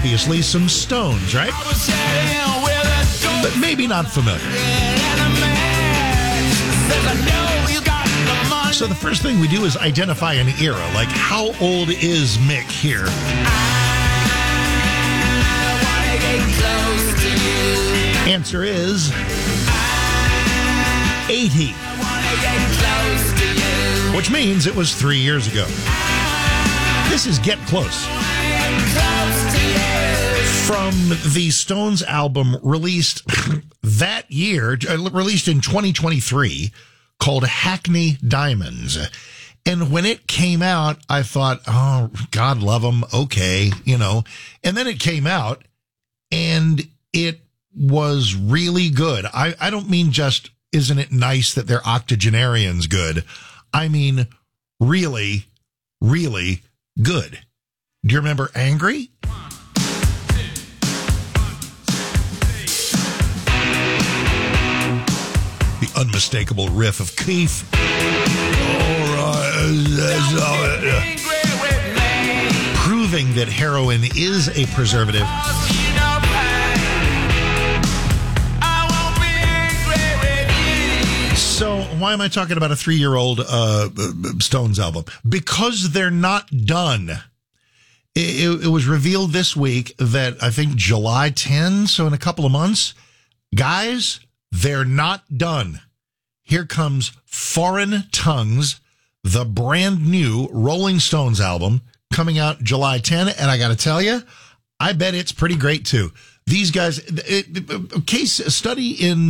obviously some Stones, right? But maybe not familiar. So the first thing we do is identify an era. Like, how old is Mick here? Answer is 80. Which means it was 3 years ago. This is Get Close. From the Stones album released that year, released in 2023, called Hackney Diamonds. And when it came out, I thought, oh, God love them. Okay, you know. And then it came out, and it was really good. I don't mean just, isn't it nice that they're octogenarians good? I mean, really, really good. Do you remember Angry? The unmistakable riff of Keith. Proving that heroin is a preservative. So why am I talking about a 3-year-old Stones album? Because they're not done. It was revealed this week that I think July 10, so in a couple of months, guys, they're not done. Here comes Foreign Tongues, the brand new Rolling Stones album coming out July 10. And I got to tell you, I bet it's pretty great too. These guys, case study in,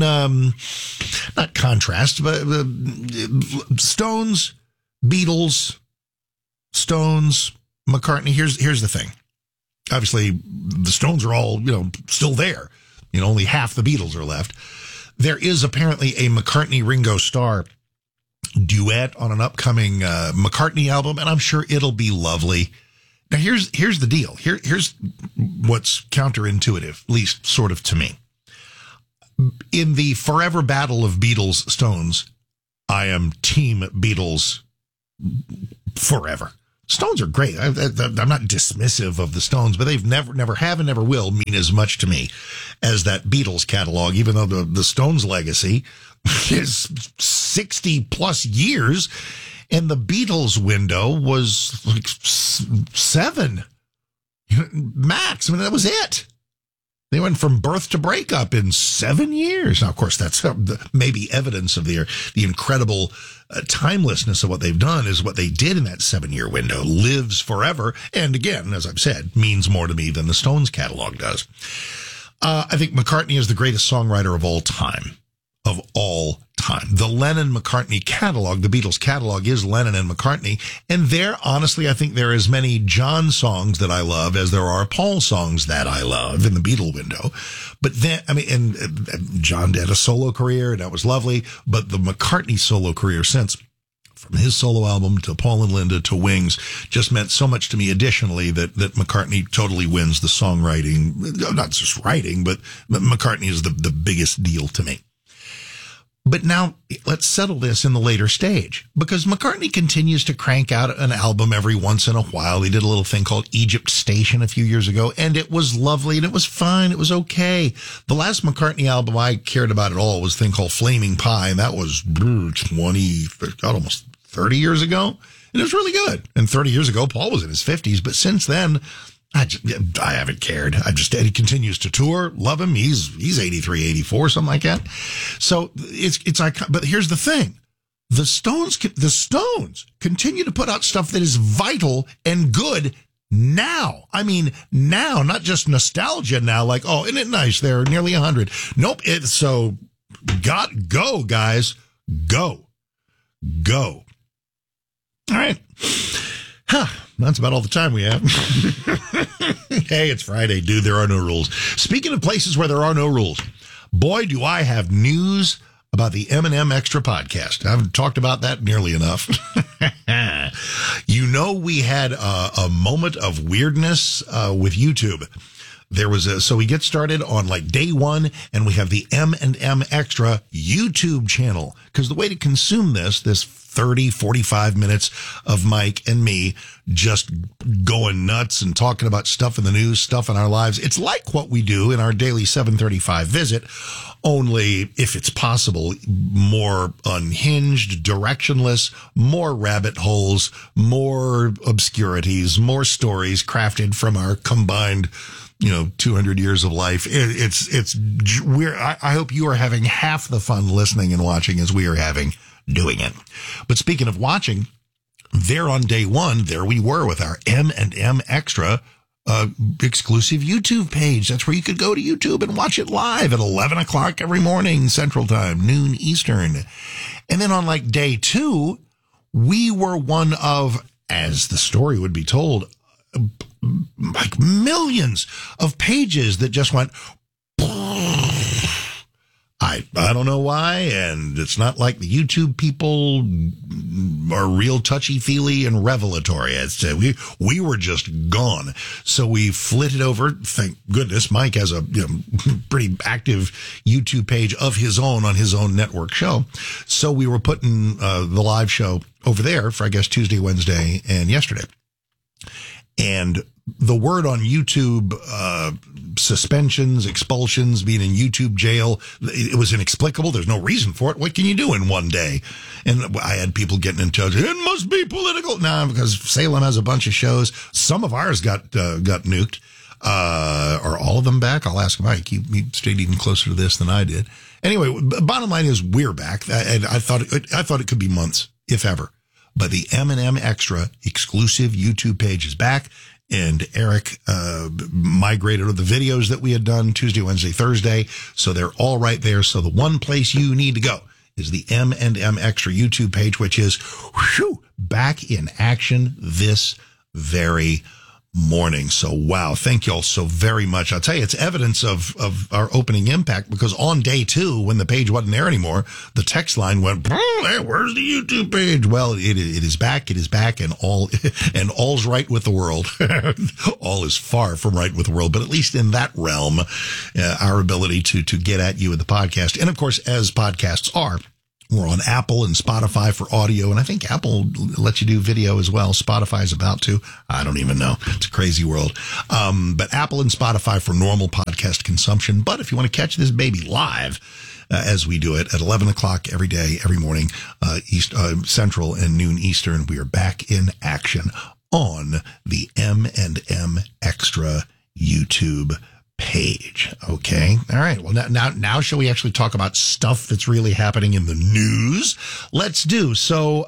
not contrast, but Stones, Beatles, Stones, McCartney. Here's the thing. Obviously, the Stones are all, still there. Only half the Beatles are left. There is apparently a McCartney-Ringo Starr duet on an upcoming McCartney album, and I'm sure it'll be lovely. Now, here's the deal. Here's what's counterintuitive, at least sort of to me. In the forever battle of Beatles Stones, I am Team Beatles forever. Stones are great. I'm not dismissive of the Stones, but they've never have and never will mean as much to me as that Beatles catalog, even though the Stones legacy is 60 plus years. And the Beatles window was like 7 max. I mean, that was it. They went from birth to breakup in 7 years. Now, of course, that's maybe evidence of the incredible timelessness of what they've done is what they did in that 7-year window lives forever. And again, as I've said, means more to me than the Stones catalog does. I think McCartney is the greatest songwriter of all time. The Lennon-McCartney catalog, the Beatles catalog, is Lennon and McCartney. And there, honestly, I think there are as many John songs that I love as there are Paul songs that I love in the Beatle window. But then, and John had a solo career, and that was lovely. But the McCartney solo career since, from his solo album to Paul and Linda to Wings, just meant so much to me additionally that McCartney totally wins the songwriting, not just writing, but McCartney is the biggest deal to me. But now let's settle this in the later stage, because McCartney continues to crank out an album every once in a while. He did a little thing called Egypt Station a few years ago, and it was lovely and it was fine. It was okay. The last McCartney album I cared about at all was a thing called Flaming Pie, and that was almost 30 years ago. And it was really good. And 30 years ago, Paul was in his 50s, but since then, I haven't cared. He continues to tour. Love him. He's 83, 84, something like that. So it's iconic. But here's the thing. The Stones continue to put out stuff that is vital and good now. I mean, now, not just nostalgia now, like, oh, isn't it nice? They're nearly 100. Nope. Go, guys. Go. All right. That's about all the time we have. Hey, it's Friday, dude. There are no rules. Speaking of places where there are no rules, boy, do I have news about the M&M Extra podcast. I haven't talked about that nearly enough. We had a moment of weirdness with YouTube. So we get started on like day one, and we have the M&M Extra YouTube channel, because the way to consume this 30, 45 minutes of Mike and me just going nuts and talking about stuff in the news, stuff in our lives. It's like what we do in our daily 735 visit, only, if it's possible, more unhinged, directionless, more rabbit holes, more obscurities, more stories crafted from our combined 200 years of life. I hope you are having half the fun listening and watching as we are having doing it. But speaking of watching, there on day one, there we were with our M&M Extra exclusive YouTube page. That's where you could go to YouTube and watch it live at 11 o'clock every morning, Central Time, noon Eastern. And then on like day two, we were one of, as the story would be told, like millions of pages that just went, I don't know why, and it's not like the YouTube people are real touchy-feely and revelatory. We were just gone. So we flitted over. Thank goodness Mike has a pretty active YouTube page of his own on his own network show. So we were putting the live show over there for, I guess, Tuesday, Wednesday, and yesterday. And the word on YouTube, suspensions, expulsions, being in YouTube jail, it was inexplicable. There's no reason for it. What can you do in one day? And I had people getting in touch. It must be political. No, because Salem has a bunch of shows. Some of ours got nuked. Are all of them back? I'll ask Mike. He stayed even closer to this than I did. Anyway, bottom line is we're back. And I thought it could be months, if ever. But the M&M Extra exclusive YouTube page is back, and Eric migrated the videos that we had done Tuesday, Wednesday, Thursday, so they're all right there. So the one place you need to go is the M&M Extra YouTube page, which is back in action this very morning. So, wow, thank you all so very much. I'll tell you, it's evidence of our opening impact, because on day two, when the page wasn't there anymore, the text line went, hey, where's the YouTube page? Well, it is back, and all's right with the world. All is far from right with the world, but at least in that realm, our ability to get at you with the podcast. And of course, as podcasts are, we're on Apple and Spotify for audio, and I think Apple lets you do video as well. Spotify is about to. I don't even know. It's a crazy world. But Apple and Spotify for normal podcast consumption. But if you want to catch this baby live, as we do it at 11 o'clock every day, every morning, Central and noon Eastern, we are back in action on the M&M Extra YouTube page. Okay. All right. Well, now shall we actually talk about stuff that's really happening in the news? Let's do. So,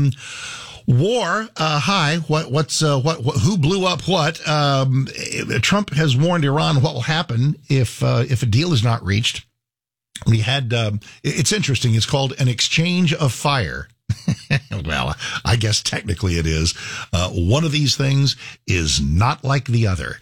war. Hi. Who blew up what? Trump has warned Iran what will happen if a deal is not reached. We had, it's interesting. It's called an exchange of fire. Well, I guess technically it is. One of these things is not like the other.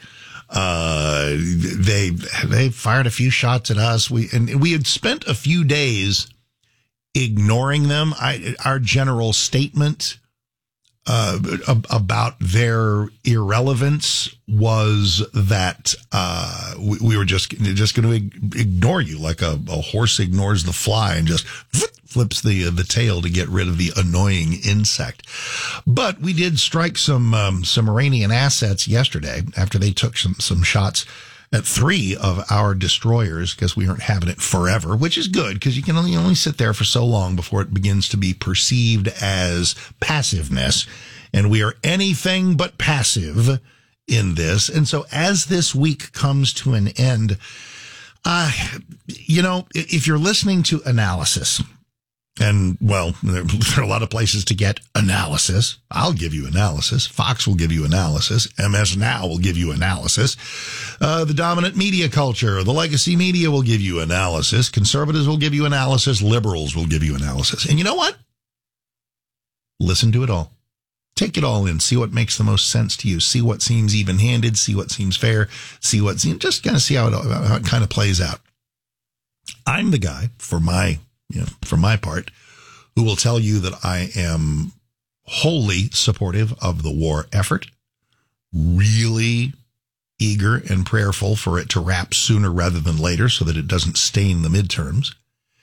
They fired a few shots at us. We had spent a few days ignoring them. Our general statement, about their irrelevance was that, we were just going to ignore you like a horse ignores the fly and just flips the tail to get rid of the annoying insect. But we did strike some Iranian assets yesterday after they took some shots at 3 of our destroyers, because we aren't having it forever, which is good, because you can only sit there for so long before it begins to be perceived as passiveness. And we are anything but passive in this. And so as this week comes to an end, if you're listening to analysis, and, well, there are a lot of places to get analysis. I'll give you analysis. Fox will give you analysis. MS Now will give you analysis. The dominant media culture, the legacy media will give you analysis. Conservatives will give you analysis. Liberals will give you analysis. And you know what? Listen to it all. Take it all in. See what makes the most sense to you. See what seems even-handed. See what seems fair. See what seems, just kind of see how it kind of plays out. I'm the guy, for my part, who will tell you that I am wholly supportive of the war effort. Really eager and prayerful for it to wrap sooner rather than later so that it doesn't stain the midterms.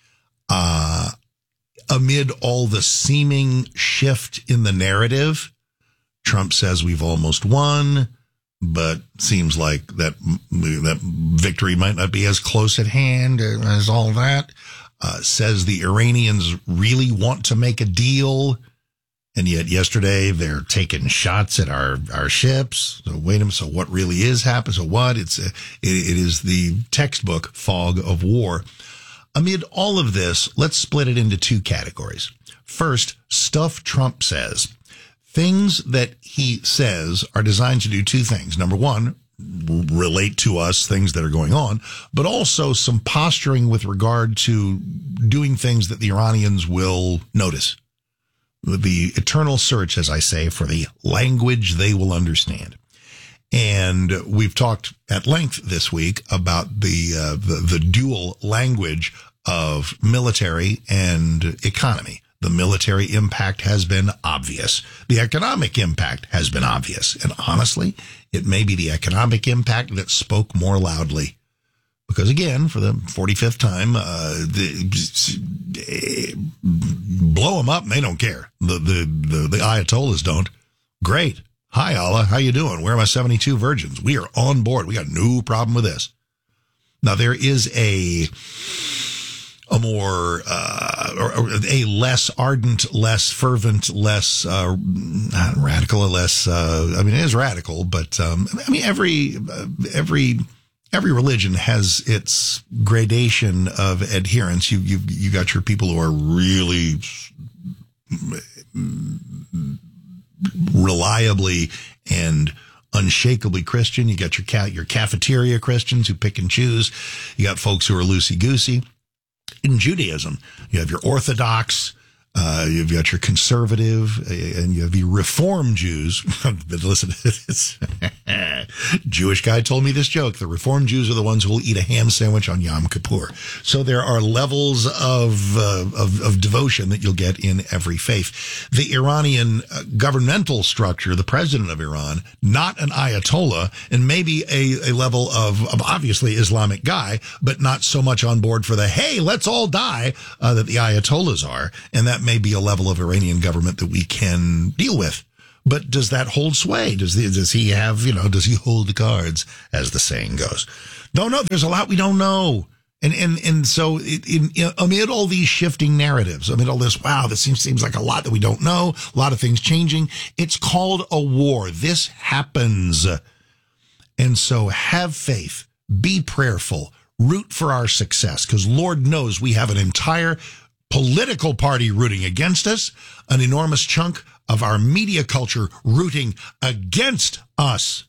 Amid all the seeming shift in the narrative, Trump says we've almost won, but seems like that victory might not be as close at hand as all that. Says the Iranians really want to make a deal, and yet yesterday they're taking shots at our ships. So wait a minute. So what really is happening? So what? It is the textbook fog of war. Amid all of this, let's split it into two categories. First, stuff Trump says. Things that he says are designed to do two things. Number one, relate to us, things that are going on, but also some posturing with regard to doing things that the Iranians will notice. The eternal search, as I say, for the language they will understand. And we've talked at length this week about the dual language of military and economy. The military impact has been obvious. The economic impact has been obvious. And honestly, it may be the economic impact that spoke more loudly. Because again, for the 45th time, blow them up and they don't care. The Ayatollahs don't. Great. Hi, Allah. How you doing? Where are my 72 virgins? We are on board. We got no problem with this. Now, there is a more, or a less ardent, less fervent, less, radical, less, it is radical, but, every religion has its gradation of adherence. You got your people who are really reliably and unshakably Christian. You got your cafeteria Christians who pick and choose. You got folks who are loosey-goosey. In Judaism, you have your Orthodox, you've got your conservative, and you have your Reform Jews. But listen, Jewish guy told me this joke. The Reform Jews are the ones who will eat a ham sandwich on Yom Kippur. So there are levels of devotion that you'll get in every faith. The Iranian governmental structure, the president of Iran, not an Ayatollah, and maybe a level of obviously Islamic guy, but not so much on board for the, hey, let's all die, that the Ayatollahs are. And that may be a level of Iranian government that we can deal with. But does that hold sway? Does he have, does he hold the cards, as the saying goes? Don't know. There's a lot we don't know. And so amid all these shifting narratives, amid all this, wow, this seems like a lot that we don't know, a lot of things changing. It's called a war. This happens. And so have faith, be prayerful, root for our success, because Lord knows we have an entire political party rooting against us, an enormous chunk of our media culture rooting against us.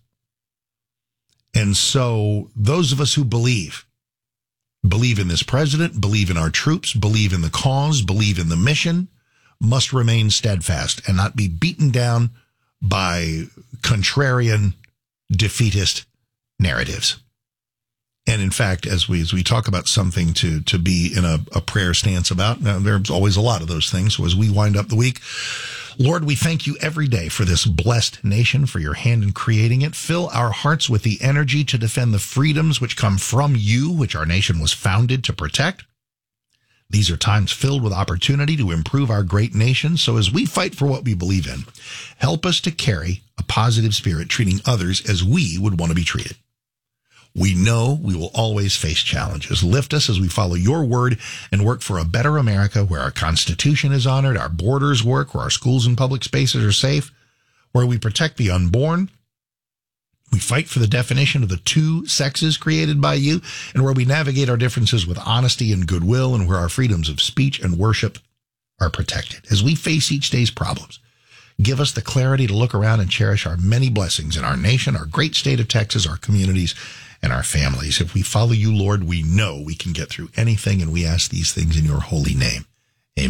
And so those of us who believe in this president, believe in our troops, believe in the cause, believe in the mission, must remain steadfast and not be beaten down by contrarian, defeatist narratives. And in fact, as we talk about something to be in a prayer stance about, now, there's always a lot of those things. So as we wind up the week, Lord, we thank you every day for this blessed nation, for your hand in creating it. Fill our hearts with the energy to defend the freedoms which come from you, which our nation was founded to protect. These are times filled with opportunity to improve our great nation. So as we fight for what we believe in, help us to carry a positive spirit, treating others as we would want to be treated. We know we will always face challenges. Lift us as we follow your word and work for a better America where our Constitution is honored, our borders work, where our schools and public spaces are safe, where we protect the unborn, we fight for the definition of the two sexes created by you, and where we navigate our differences with honesty and goodwill, and where our freedoms of speech and worship are protected. As we face each day's problems, give us the clarity to look around and cherish our many blessings in our nation, our great state of Texas, our communities, and our families. If we follow you, Lord, we know we can get through anything, and we ask these things in your holy name. Amen.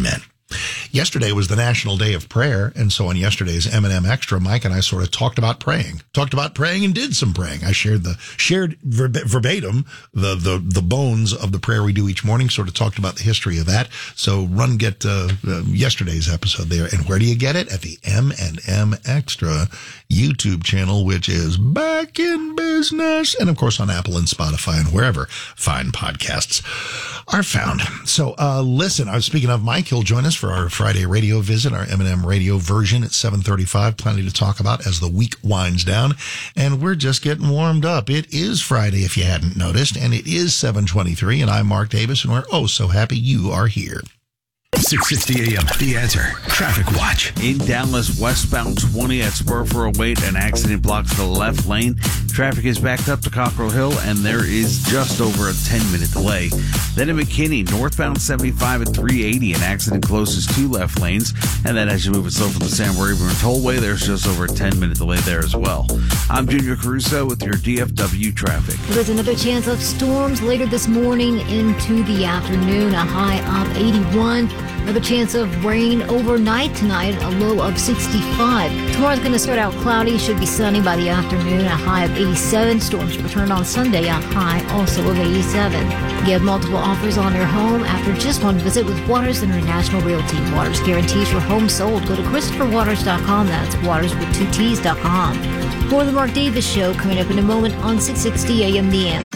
Yesterday was the National Day of Prayer, and so on yesterday's M&M Extra, Mike and I sort of talked about praying and did some praying. I shared verbatim the bones of the prayer we do each morning, sort of talked about the history of that. So get yesterday's episode there. And where do you get it? At the M&M Extra YouTube channel, which is back in business, and of course on Apple and Spotify and wherever fine podcasts are found. So listen, I was speaking of Mike. He'll join us for our Friday radio visit, our M&M radio version at 7:35. Plenty to talk about as the week winds down, and we're just getting warmed up. It is Friday, if you hadn't noticed, and it is 7:23, and I'm Mark Davis, and we're oh so happy you are here. 6:60 a.m. The Answer Traffic Watch. In Dallas, westbound 20 at Spur for a wait. An accident blocks the left lane. Traffic is backed up to Cockrell Hill, and there is just over a 10-minute delay. Then in McKinney, northbound 75 at 380. An accident closes 2 left lanes. And then as you move it slow from the San Rayburn Tollway, there's just over a 10-minute delay there as well. I'm Junior Caruso with your DFW traffic. There's another chance of storms later this morning into the afternoon. A high of 81. Another chance of rain overnight tonight, a low of 65. Tomorrow's going to start out cloudy, should be sunny by the afternoon, a high of 87. Storms return on Sunday, a high also of 87. Get multiple offers on your home after just one visit with Waters International Realty. Waters guarantees your home sold. Go to ChristopherWaters.com. That's Waters with 2 T's.com. For the Mark Davis Show, coming up in a moment on 660 AM The Answer.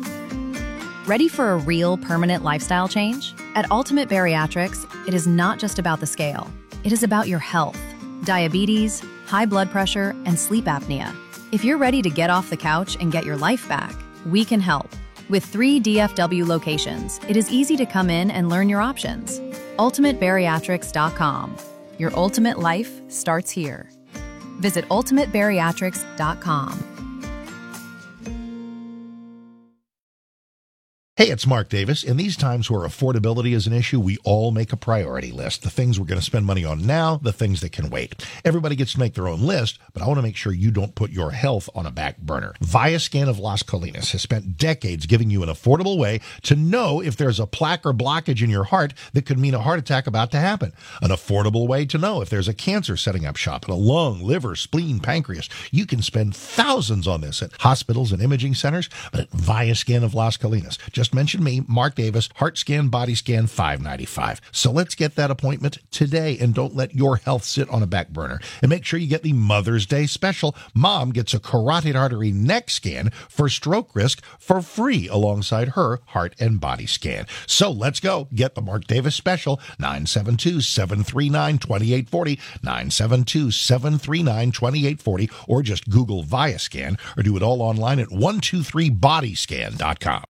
Ready for a real permanent lifestyle change? At Ultimate Bariatrics, it is not just about the scale. It is about your health, diabetes, high blood pressure, and sleep apnea. If you're ready to get off the couch and get your life back, we can help. With 3 DFW locations, it is easy to come in and learn your options. UltimateBariatrics.com. Your ultimate life starts here. Visit UltimateBariatrics.com. Hey, it's Mark Davis. In these times where affordability is an issue, we all make a priority list. The things we're going to spend money on now, the things that can wait. Everybody gets to make their own list, but I want to make sure you don't put your health on a back burner. Viascan of Las Colinas has spent decades giving you an affordable way to know if there's a plaque or blockage in your heart that could mean a heart attack about to happen. An affordable way to know if there's a cancer setting up shop in a lung, liver, spleen, pancreas. You can spend thousands on this at hospitals and imaging centers, but at Viascan of Las Colinas. Just mention me, Mark Davis, heart scan, body scan, $5.95. So let's get that appointment today, and don't let your health sit on a back burner. And make sure you get the Mother's Day special. Mom gets a carotid artery neck scan for stroke risk for free alongside her heart and body scan. So let's go. Get the Mark Davis special, 972-739-2840, 972-739-2840, or just Google Viascan, or do it all online at 123bodyscan.com.